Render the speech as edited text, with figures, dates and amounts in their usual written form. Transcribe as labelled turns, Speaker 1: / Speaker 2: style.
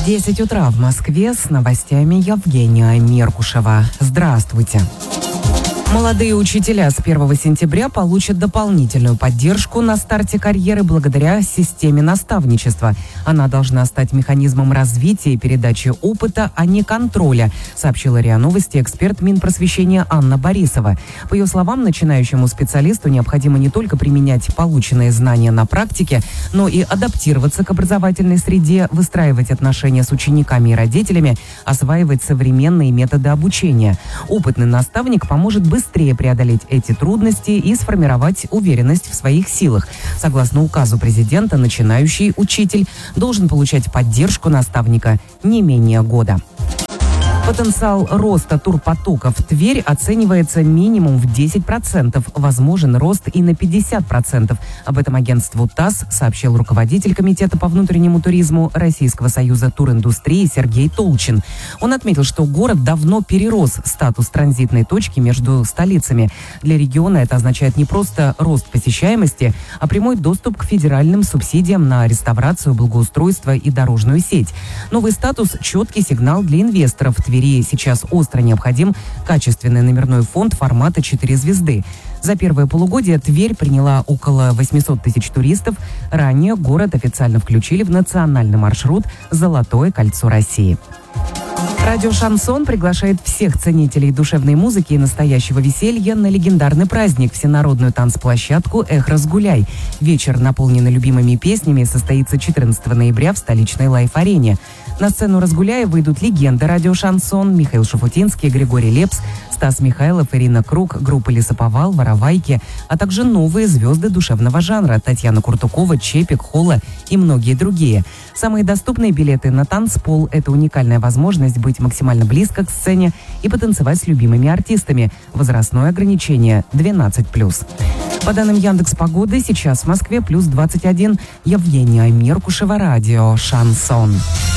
Speaker 1: 10 утра в Москве с новостями Евгения Меркушева. Здравствуйте. Молодые учителя с 1 сентября получат дополнительную поддержку на старте карьеры благодаря системе наставничества. Она должна стать механизмом развития и передачи опыта, а не контроля, сообщила РИА Новости эксперт Минпросвещения Анна Борисова. По ее словам, начинающему специалисту необходимо не только применять полученные знания на практике, но и адаптироваться к образовательной среде, выстраивать отношения с учениками и родителями, осваивать современные методы обучения. Опытный наставник поможет быстрее преодолеть эти трудности и сформировать уверенность в своих силах. Согласно указу президента, начинающий учитель должен получать поддержку наставника не менее года. Потенциал роста турпотока в Тверь оценивается минимум в 10%. Возможен рост и на 50%. Об этом агентству ТАСС сообщил руководитель Комитета по внутреннему туризму Российского союза туриндустрии Сергей Толчин. Он отметил, что город давно перерос статус транзитной точки между столицами. Для региона это означает не просто рост посещаемости, а прямой доступ к федеральным субсидиям на реставрацию, благоустройство и дорожную сеть. Новый статус – четкий сигнал для инвесторов. В Твери сейчас остро необходим качественный номерной фонд формата 4 звезды. За первое полугодие Тверь приняла около 800 тысяч туристов. Ранее город официально включили в национальный маршрут «Золотое кольцо России». Радио «Шансон» приглашает всех ценителей душевной музыки и настоящего веселья на легендарный праздник – всенародную танцплощадку «Эх, разгуляй». Вечер, наполненный любимыми песнями, состоится 14 ноября в столичной Лайф-арене. На сцену «Разгуляя» выйдут легенды радио «Шансон» Михаил Шафутинский, Григорий Лепс, Стас Михайлов, Ирина Круг, группа «Лесоповал», «Воровайки», а также новые звезды душевного жанра Татьяна Куртукова, Чепик, Холла и многие другие. Самые доступные билеты на танцпол – это уникальная возможность быть максимально близко к сцене и потанцевать с любимыми артистами. Возрастное ограничение – 12+. По данным Яндекс.Погоды, сейчас в Москве +21. Евгения Меркушева, радио «Шансон».